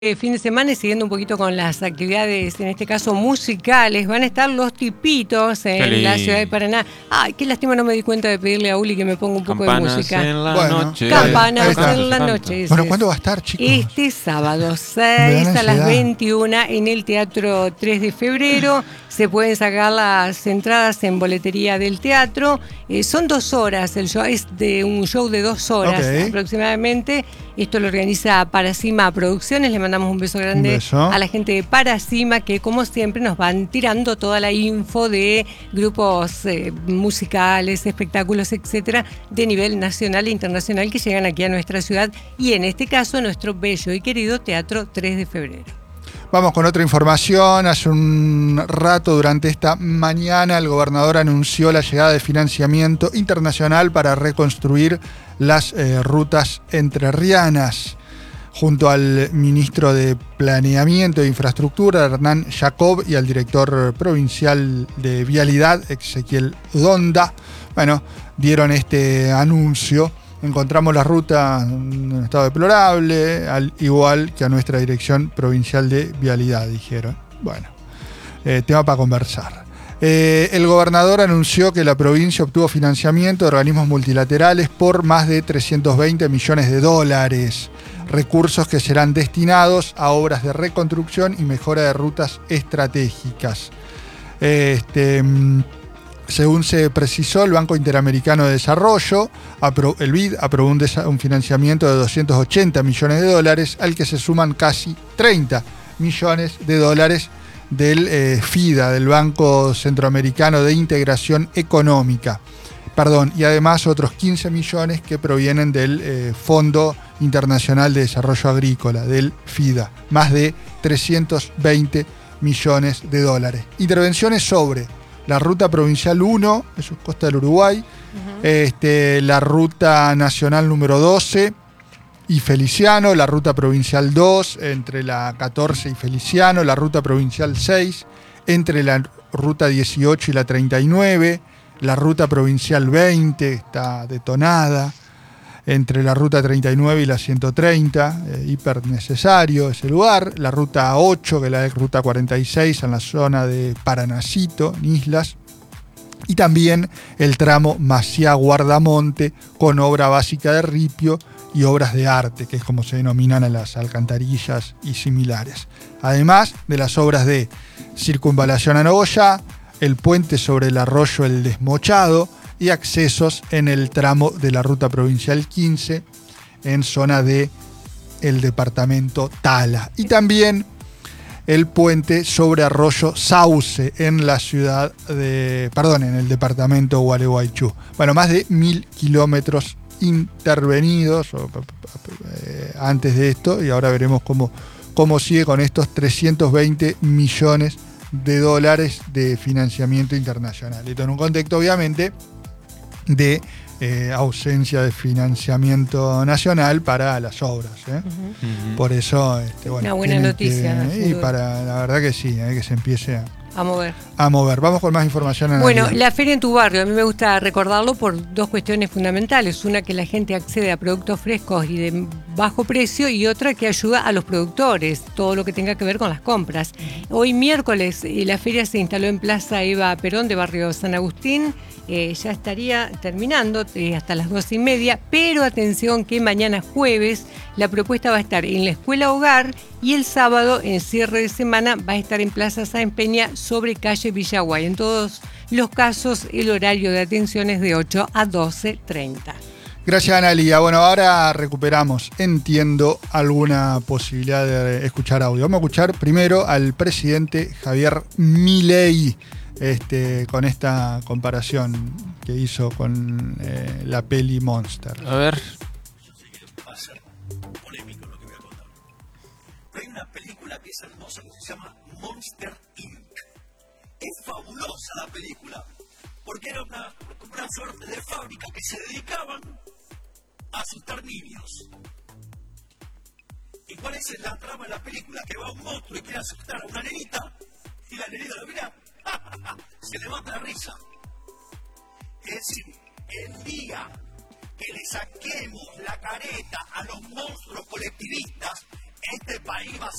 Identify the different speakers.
Speaker 1: Fin de semana y siguiendo un poquito con las actividades, en este caso musicales, van a estar los Tipitos en la ciudad de Paraná. Ay, qué lástima, no me di cuenta de pedirle a Uli que me ponga un poco de música.
Speaker 2: En la noche.
Speaker 1: Campanas en la noche.
Speaker 3: Bueno, ¿cuándo va a estar, chicos?
Speaker 1: Este sábado, 6 a las 21 en el Teatro 3 de Febrero. Se pueden sacar las entradas en boletería del teatro. Son 2 horas, el show es de un show de 2 horas aproximadamente. Esto lo organiza Paracima Producciones. Le mandamos un beso grande a la gente de Paracima, que como siempre nos van tirando toda la info de grupos musicales, espectáculos, etcétera, de nivel nacional e internacional que llegan aquí a nuestra ciudad y en este caso a nuestro bello y querido Teatro 3 de Febrero.
Speaker 3: Vamos con otra información. Hace un rato, durante esta mañana, el gobernador anunció la llegada de financiamiento internacional para reconstruir las rutas entrerrianas. Junto al ministro de Planeamiento e Infraestructura, Hernán Jacob, y al director provincial de Vialidad, Ezequiel Donda, dieron este anuncio. Encontramos la ruta en un estado deplorable, al igual que a nuestra dirección provincial de Vialidad, dijeron. Bueno, tema para conversar. El gobernador anunció que la provincia obtuvo financiamiento de organismos multilaterales por más de 320 millones de dólares, recursos que serán destinados a obras de reconstrucción y mejora de rutas estratégicas. Según se precisó, el Banco Interamericano de Desarrollo, el BID, aprobó un financiamiento de 280 millones de dólares, al que se suman casi 30 millones de dólares del FIDA, del Banco Centroamericano de Integración Económica. Y además otros 15 millones que provienen del Fondo Internacional de Desarrollo Agrícola, del FIDA. Más de 320 millones de dólares. Intervenciones sobre la Ruta Provincial 1, eso es costa del Uruguay, la Ruta Nacional número 12 y Feliciano, la Ruta Provincial 2 entre la 14 y Feliciano, la Ruta Provincial 6 entre la Ruta 18 y la 39, la Ruta Provincial 20 está detonada, entre la Ruta 39 y la 130, hiper necesario ese lugar, la Ruta 8, que es la Ruta 46 en la zona de Paranacito, en Islas, y también el tramo Maciá-Guardamonte con obra básica de ripio y obras de arte, que es como se denominan a las alcantarillas y similares. Además de las obras de circunvalación a Nogoyá, el puente sobre el arroyo El Desmochado, y accesos en el tramo de la Ruta Provincial 15 en zona de el departamento Tala. Y también el puente sobre arroyo Sauce en la ciudad de, en el departamento Gualeguaychú. Más de 1.000 kilómetros intervenidos antes de esto, y ahora veremos cómo sigue con estos 320 millones de dólares de financiamiento internacional. Esto en un contexto, obviamente, de ausencia de financiamiento nacional para las obras. Por eso,
Speaker 1: una buena noticia.
Speaker 3: Y la verdad que sí, que se empiece a mover. Vamos con más información.
Speaker 1: Bueno, la feria en tu barrio, a mí me gusta recordarlo por 2 cuestiones fundamentales. Una, que la gente accede a productos frescos y de bajo precio, y otra, que ayuda a los productores, todo lo que tenga que ver con las compras. Hoy miércoles la feria se instaló en Plaza Eva Perón de barrio San Agustín. Ya estaría terminando hasta las 2:30, pero atención que mañana jueves la propuesta va a estar en la Escuela Hogar, y el sábado, en cierre de semana, va a estar en Plaza Sáenz Peña sobre calle Villaguay. En todos los casos, el horario de atención es de 8 a 12:30.
Speaker 3: Gracias, Analia. Ahora recuperamos, entiendo, alguna posibilidad de escuchar audio. Vamos a escuchar primero al presidente Javier Milei, con esta comparación que hizo con la peli Monster.
Speaker 2: A ver.
Speaker 4: Yo sé que va a ser polémico lo que voy a contar. Hay una película que es hermosa, que se llama Monster Inc. Es fabulosa la película, porque era una suerte de fábrica que se dedicaban a asustar niños. ¿Y cuál es la trama de la película? Que va un monstruo y quiere asustar a una nenita, y la nenita lo mira, se levanta la risa. Es decir, el día que le saquemos la careta a los monstruos colectivistas, este país va a